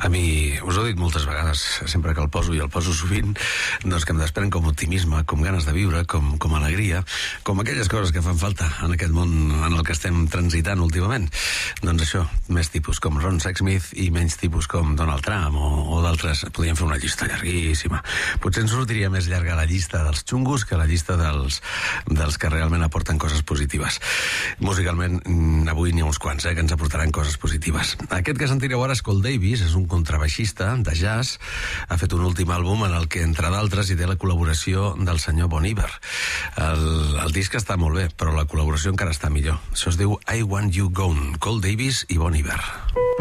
A mi, us ho he dit moltes vegades, sempre que el poso, i el poso sovint, doncs que em desprèn com optimisme, com ganes de viure, com alegria, com aquelles coses que fan falta en aquest món en el que estem transitant últimament. Doncs això, més tipus com Ron Sexsmith i menys tipus com Donald Trump o d'altres. Podríem fer una llista llarguíssima. Potser ens sortiria més llarga la llista dels xungos que la llista dels que realment aporten coses positives. Musicalment, avui n'hi ha uns quants, que ens aportaran coses positives. Aquest que sentireu ara és Cole Davis, és un contrabaixista de jazz, ha fet un últim àlbum en el que, entre d'altres, hi té la col·laboració del senyor Bon Iver. El disc està molt bé, però la col·laboració encara està millor. Això es diu I Want You Gone, Cole Davis i Bon Iver.